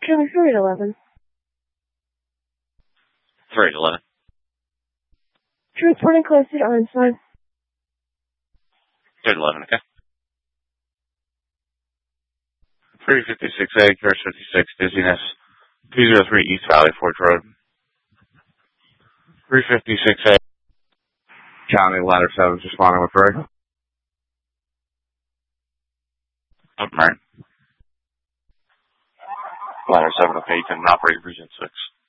County 311. 311. Transporting close to Einstein. 311, okay. 356A, Course 56, dizziness. 203 East Valley Forge Road. 356A. County Ladder 7, responding with Greg. Up, right. Ladder 7, okay, you can operate Region 6.